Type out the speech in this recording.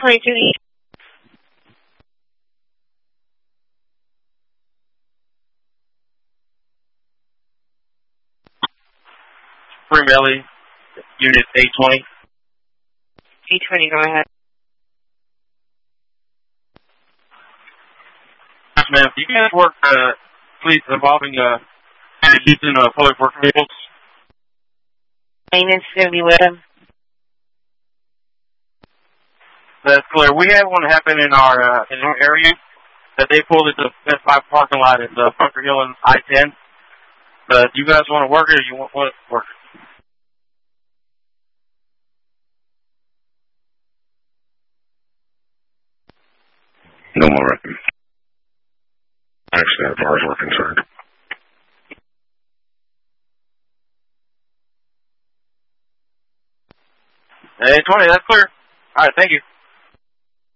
22. Spring Valley, Unit 820. 820, go ahead. Yes, ma'am. Do you guys work fleets involving using public work vehicles? Maintenance is going to be with them. That's clear. We had one happen in our area that they pulled at the Best Buy parking lot at Bunker Hill and I-10. Do you guys want to work it or you want to work it? No more working. Actually, as far as we're concerned. 820, that's clear. All right, thank you.